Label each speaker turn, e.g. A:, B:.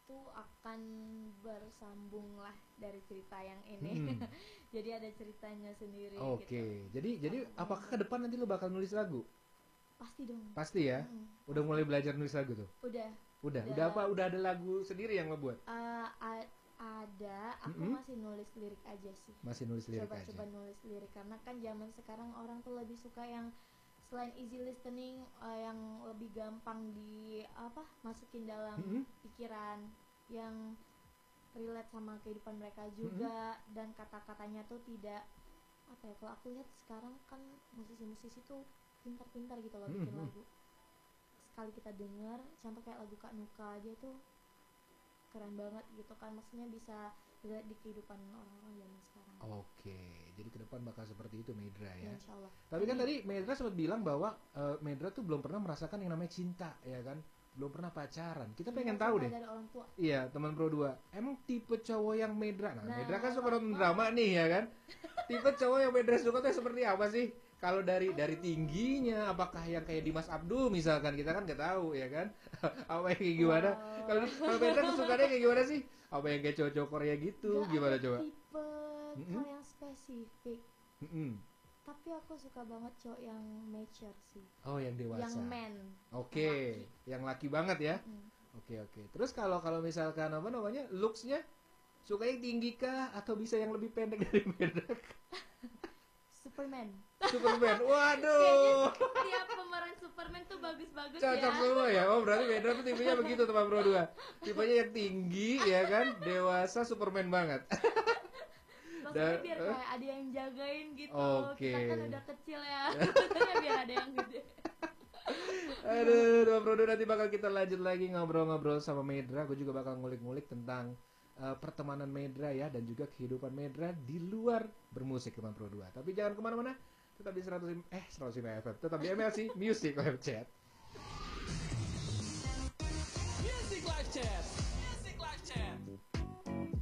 A: itu akan bersambung lah dari cerita yang ini. Jadi ada ceritanya sendiri gitu.
B: Jadi apakah ke depan nanti lo bakal nulis lagu?
A: Pasti dong.
B: Pasti ya. Udah mulai belajar nulis lagu tuh? Udah apa? Udah ada lagu sendiri yang lo buat?
A: Ada, aku masih nulis lirik aja sih.
B: Masih nulis lirik aja.
A: Coba nulis lirik karena kan zaman sekarang orang tuh lebih suka yang selain easy listening, yang lebih gampang masukin dalam pikiran, yang relate sama kehidupan mereka juga, dan kata-katanya tuh tidak kalau aku lihat sekarang kan musisi-musisi tuh pintar-pintar gitu loh bikin lagu. Sekali kita dengar, contoh kayak lagu Kak Nuka aja tuh keren banget gitu kan, maksudnya bisa lihat di kehidupan orang-orang zaman sekarang.
B: Jadi ke depan bakal seperti itu Medra ya.
A: Insyaallah.
B: Tapi kan tadi Medra sempat bilang bahwa Medra tuh belum pernah merasakan yang namanya cinta, ya kan? Belum pernah pacaran. Kita pengen tahu deh.
A: Dari orang tua.
B: Iya, teman Pro 2. Emang tipe cowok yang Medra, Medra kan suka nonton drama nih ya kan? Tipe cowok yang Medra suka tuh seperti apa sih? Kalau dari tingginya, apakah yang kayak Dimas Abdul misalkan, kita kan nggak tahu ya kan? Apa yang kayak gimana? Kalau Medra tuh sukanya kayak gimana sih? Apa yang kayak cowok-cowok Korea gitu?
A: Gak
B: gimana
A: ada
B: coba?
A: Tipe kalau yang spesifik. Tapi aku suka banget cowok yang mature sih.
B: Oh, yang dewasa.
A: Yang man.
B: Yang laki banget ya. Oke. Terus kalau misalkan apa namanya, looks-nya suka yang tinggi kah atau bisa yang lebih pendek dari Medra?
A: Superman.
B: Waduh.
A: Kayaknya tiap pemeran Superman tuh bagus-bagus ya.
B: Cocok semua ya. Oh, berarti Medra tuh tipenya begitu teman Pro 2. Tipenya yang tinggi ya kan, dewasa, Superman banget.
A: Maksudnya biar kayak ada yang jagain gitu. Kita kan udah kecil ya. Biar ada yang gede.
B: Aduh, teman Pro 2, nanti bakal kita lanjut lagi ngobrol-ngobrol sama Medra. Gue juga bakal ngulik-ngulik tentang pertemanan Medra ya, dan juga kehidupan Medra di luar bermusik teman Pro 2. Tapi jangan kemana-mana, tetap di 105 FM, tetap di MLC Music Live Chat.